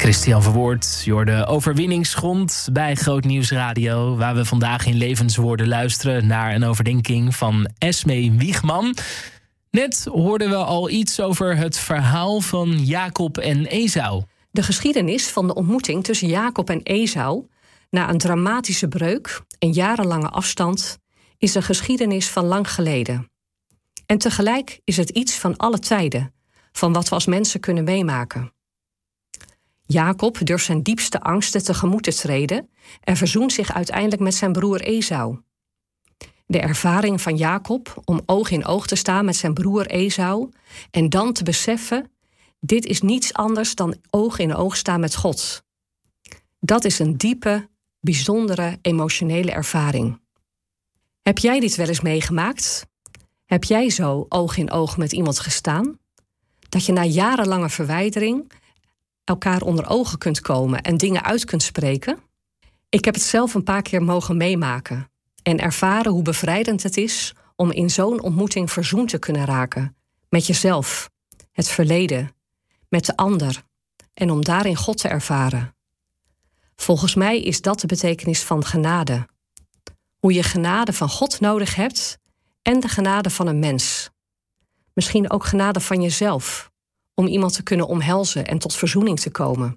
Christian Verwoerd, je hoorde Overwinningsgrond bij Groot Nieuws Radio, waar we vandaag in Levenswoorden luisteren naar een overdenking van Esmee Wiegman. Net hoorden we al iets over het verhaal van Jacob en Esau. De geschiedenis van de ontmoeting tussen Jacob en Esau, na een dramatische breuk en jarenlange afstand, is een geschiedenis van lang geleden. En tegelijk is het iets van alle tijden, van wat we als mensen kunnen meemaken. Jacob durft zijn diepste angsten tegemoet te treden en verzoent zich uiteindelijk met zijn broer Esau. De ervaring van Jacob om oog in oog te staan met zijn broer Esau en dan te beseffen, dit is niets anders dan oog in oog staan met God. Dat is een diepe, bijzondere, emotionele ervaring. Heb jij dit wel eens meegemaakt? Heb jij zo oog in oog met iemand gestaan? Dat je na jarenlange verwijdering elkaar onder ogen kunt komen en dingen uit kunt spreken? Ik heb het zelf een paar keer mogen meemaken en ervaren hoe bevrijdend het is om in zo'n ontmoeting verzoend te kunnen raken. Met jezelf, het verleden, met de ander en om daarin God te ervaren. Volgens mij is dat de betekenis van genade. Hoe je genade van God nodig hebt en de genade van een mens. Misschien ook genade van jezelf, om iemand te kunnen omhelzen en tot verzoening te komen.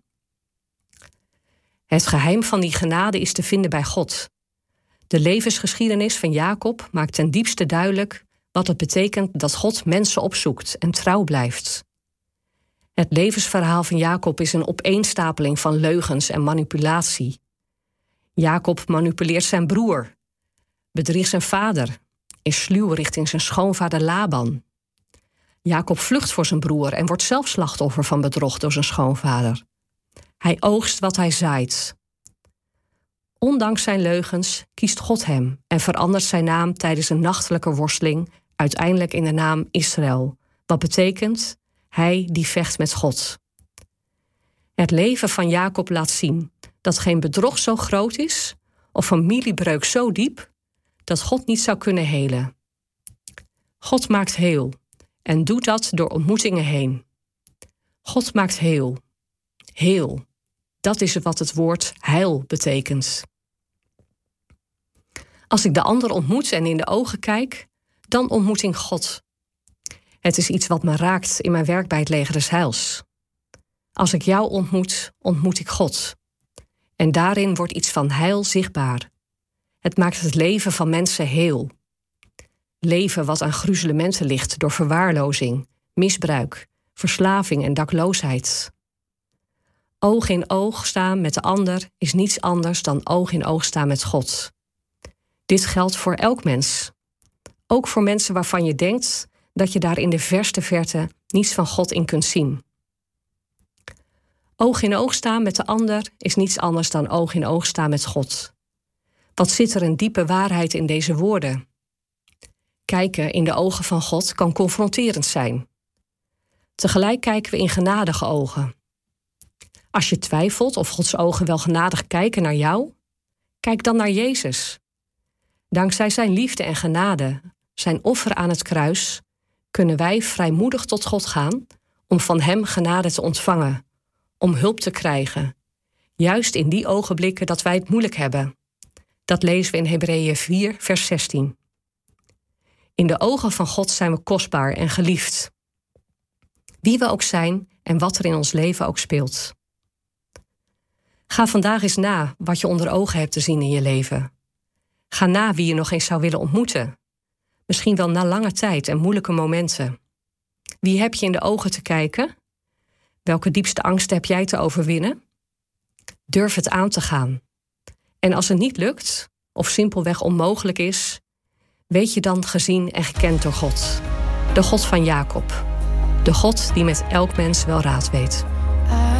Het geheim van die genade is te vinden bij God. De levensgeschiedenis van Jacob maakt ten diepste duidelijk wat het betekent dat God mensen opzoekt en trouw blijft. Het levensverhaal van Jacob is een opeenstapeling van leugens en manipulatie. Jacob manipuleert zijn broer, bedriegt zijn vader, is sluw richting zijn schoonvader Laban. Jacob vlucht voor zijn broer en wordt zelf slachtoffer van bedrog door zijn schoonvader. Hij oogst wat hij zaait. Ondanks zijn leugens kiest God hem en verandert zijn naam tijdens een nachtelijke worsteling uiteindelijk in de naam Israël, wat betekent hij die vecht met God. Het leven van Jacob laat zien dat geen bedrog zo groot is of familiebreuk zo diep dat God niet zou kunnen helen. God maakt heel en doet dat door ontmoetingen heen. God maakt heel. Heel. Dat is wat het woord heil betekent. Als ik de ander ontmoet en in de ogen kijk, dan ontmoet ik God. Het is iets wat me raakt in mijn werk bij het Leger des Heils. Als ik jou ontmoet, ontmoet ik God. En daarin wordt iets van heil zichtbaar. Het maakt het leven van mensen heel. Leven wat aan gruzelementen ligt door verwaarlozing, misbruik, verslaving en dakloosheid. Oog in oog staan met de ander is niets anders dan oog in oog staan met God. Dit geldt voor elk mens. Ook voor mensen waarvan je denkt dat je daar in de verste verte niets van God in kunt zien. Oog in oog staan met de ander is niets anders dan oog in oog staan met God. Wat zit er een diepe waarheid in deze woorden? Kijken in de ogen van God kan confronterend zijn. Tegelijk kijken we in genadige ogen. Als je twijfelt of Gods ogen wel genadig kijken naar jou, kijk dan naar Jezus. Dankzij zijn liefde en genade, zijn offer aan het kruis, kunnen wij vrijmoedig tot God gaan om van hem genade te ontvangen, om hulp te krijgen. Juist in die ogenblikken dat wij het moeilijk hebben. Dat lezen we in Hebreeën 4, vers 16. In de ogen van God zijn we kostbaar en geliefd. Wie we ook zijn en wat er in ons leven ook speelt. Ga vandaag eens na wat je onder ogen hebt te zien in je leven. Ga na wie je nog eens zou willen ontmoeten. Misschien wel na lange tijd en moeilijke momenten. Wie heb je in de ogen te kijken? Welke diepste angsten heb jij te overwinnen? Durf het aan te gaan. En als het niet lukt, of simpelweg onmogelijk is, weet je dan gezien en gekend door God. De God van Jacob. De God die met elk mens wel raad weet.